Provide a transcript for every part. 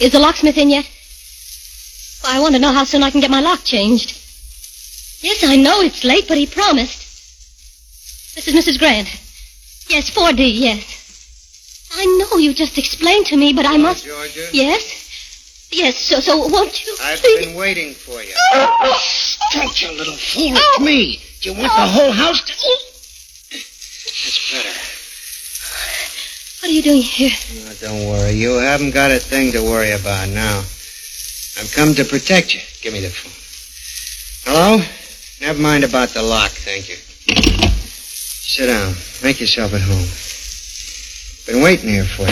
Is the locksmith in yet? Well, I want to know how soon I can get my lock changed. Yes, I know it's late, but he promised. This is Mrs. Grant. Yes, 4D, yes. I know you just explained to me, but I must... Georgia? Yes? Yes, so won't you... I've been waiting for you. Don't you little fool. It's me. Do you want the whole house to... That's better. What are you doing here? Oh, don't worry. You haven't got a thing to worry about now. I've come to protect you. Give me the phone. Hello? Never mind about the lock, thank you. Sit down. Make yourself at home. Been waiting here for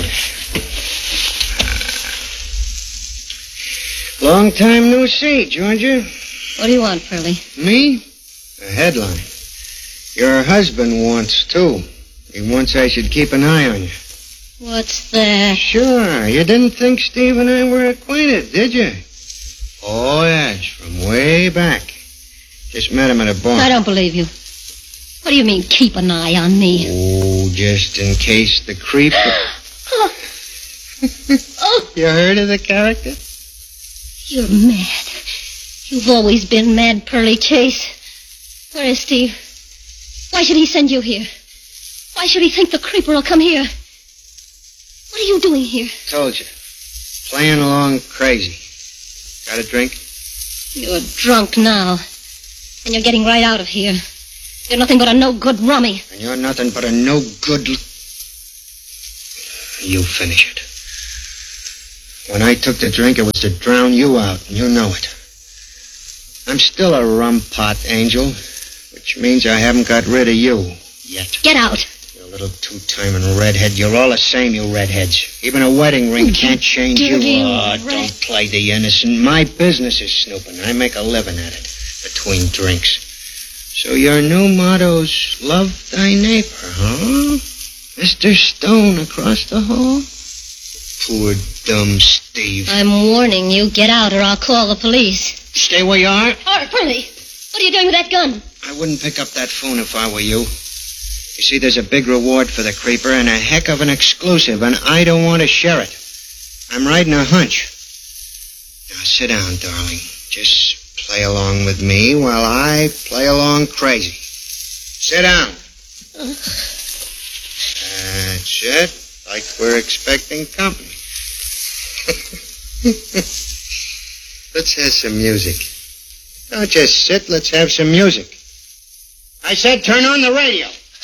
you. Long time no see, Georgia. What do you want, Pearlie? Me? A headline. Your husband wants, too. He wants I should keep an eye on you. What's that? Sure. You didn't think Steve and I were acquainted, did you? Oh, yes. From way back. Just met him at a bar. I don't believe you. What do you mean, keep an eye on me? Oh, just in case the creep... Oh. You heard of the character? You're mad. You've always been mad, Pearlie Chase. Where is Steve? Why should he send you here? Why should he think the creeper will come here? What are you doing here? Told you. Playing along crazy. Got a drink? You're drunk now. And you're getting right out of here. You're nothing but a no-good rummy. And you're nothing but a no-good... You finish it. When I took the drink, it was to drown you out, and you know it. I'm still a rum pot, Angel, which means I haven't got rid of you yet. Get out. You little two-timing redhead. You're all the same, you redheads. Even a wedding ring can't change you. Oh, don't play the innocent. My business is snooping. I make a living at it, between drinks. So your new motto's love thy neighbor, huh? Mr. Stone across the hall? Poor dumb Steve. I'm warning you. Get out or I'll call the police. Stay where you are. Oh, Pearlie, what are you doing with that gun? I wouldn't pick up that phone if I were you. You see, there's a big reward for the creeper and a heck of an exclusive, and I don't want to share it. I'm riding a hunch. Now, sit down, darling. Just play along with me while I play along crazy. Sit down. That's it. Like we're expecting company. Let's have some music. Don't just sit. Let's have some music. I said turn on the radio.